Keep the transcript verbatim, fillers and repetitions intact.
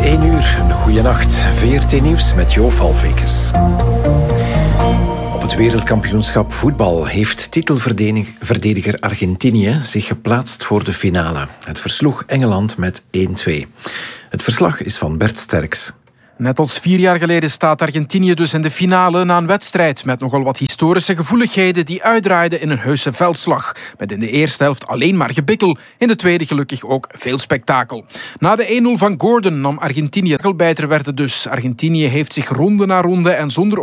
één uur, een goede nacht. V R T Nieuws met Jo Valvekes. Op het wereldkampioenschap voetbal heeft titelverdediger Argentinië zich geplaatst voor de finale. Het versloeg Engeland met één twee. Het verslag is van Bert Sterks. Net als vier jaar geleden staat Argentinië dus in de finale na een wedstrijd met nogal wat historische gevoeligheden die uitdraaiden in een heuse veldslag. Met in de eerste helft alleen maar gebikkel, in de tweede gelukkig ook veel spektakel. Na de één nul van Gordon nam Argentinië het. Bijter werd het dus. Argentinië heeft zich ronde na ronde en zonder